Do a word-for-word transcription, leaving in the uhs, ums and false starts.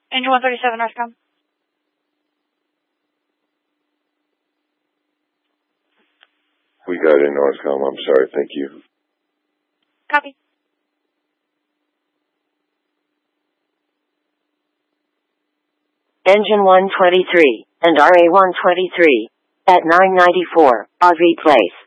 Engine one thirty-seven, Northcom. We got in Northcom. I'm sorry. Thank you. Copy. Engine one twenty-three and R A one twenty-three at nine ninety-four, Audrey Place.